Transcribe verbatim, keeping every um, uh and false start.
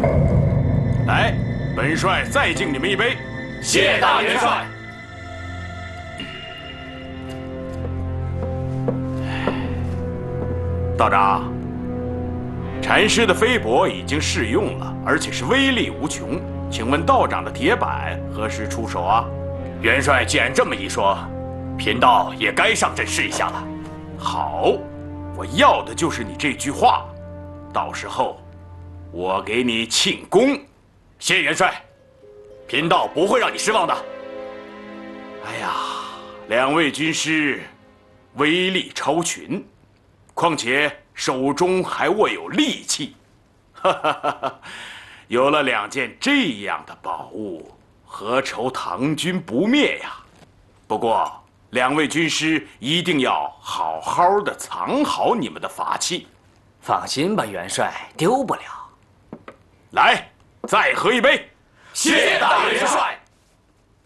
来，本帅再敬你们一杯。 谢大元帅。 道长，禅师的飞帛已经试用了，而且是威力无穷。请问道长的铁板何时出手啊？ 元帅既然这么一说，贫道也该上阵试一下了。 好，我要的就是你这句话。到时候，我给你庆功。 谢元帅，贫道不会让你失望的。 哎呀，两位军师威力超群，况且手中还握有利器，哈哈哈哈！有了两件这样的宝物，何愁唐军不灭呀？不过，两位军师一定要好好的藏好你们的法器。 放心吧，元帅，丢不了。 来，再喝一杯。 谢大元